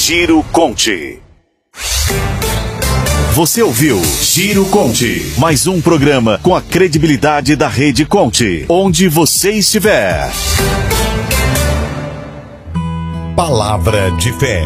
Giro Conte. Você ouviu Giro Conte, mais um programa com a credibilidade da Rede Conte, onde você estiver. Palavra de fé.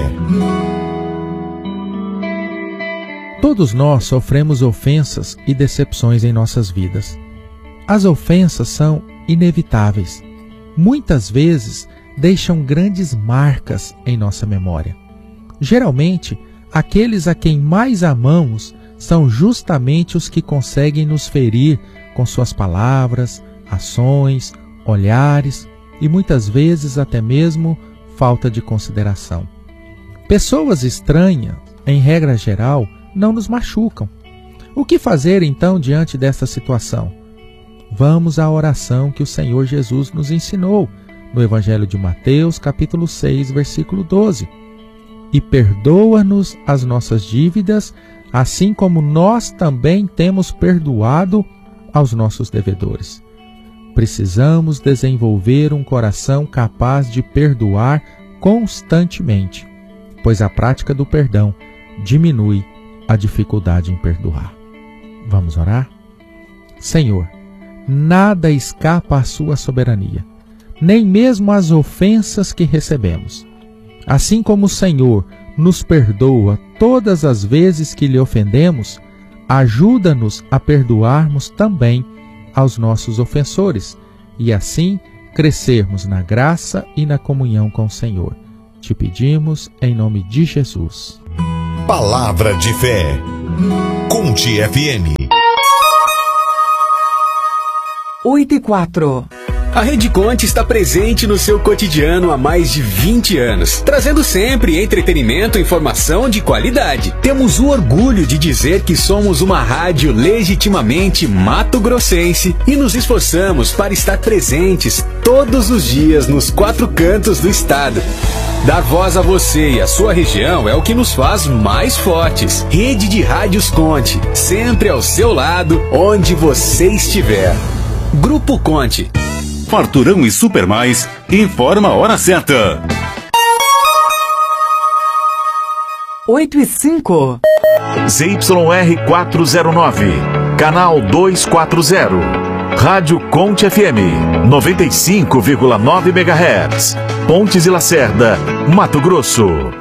Todos nós sofremos ofensas e decepções em nossas vidas. As ofensas são inevitáveis. Muitas vezes deixam grandes marcas em nossa memória. Geralmente, aqueles a quem mais amamos são justamente os que conseguem nos ferir com suas palavras, ações, olhares e muitas vezes até mesmo falta de consideração. Pessoas estranhas, em regra geral, não nos machucam. O que fazer então diante desta situação? Vamos à oração que o Senhor Jesus nos ensinou no Evangelho de Mateus, capítulo 6, versículo 12. E perdoa-nos as nossas dívidas, assim como nós também temos perdoado aos nossos devedores. Precisamos desenvolver um coração capaz de perdoar constantemente, pois a prática do perdão diminui a dificuldade em perdoar. Vamos orar? Senhor, nada escapa à sua soberania, nem mesmo as ofensas que recebemos. Assim como o Senhor nos perdoa todas as vezes que lhe ofendemos, ajuda-nos a perdoarmos também aos nossos ofensores e assim crescermos na graça e na comunhão com o Senhor. Te pedimos em nome de Jesus. Palavra de fé. Conte FM. 8:04. A Rede Conte está presente no seu cotidiano há mais de 20 anos, trazendo sempre entretenimento e informação de qualidade. Temos o orgulho de dizer que somos uma rádio legitimamente mato-grossense e nos esforçamos para estar presentes todos os dias nos 4 cantos do estado. Dar voz a você e a sua região é o que nos faz mais fortes. Rede de Rádios Conte, sempre ao seu lado, onde você estiver. Grupo Conte. Farturão e Supermais informa a hora certa. 8:05. ZYR 409, canal 240. Rádio Conte FM, 95,9 MHz. Pontes e Lacerda, Mato Grosso.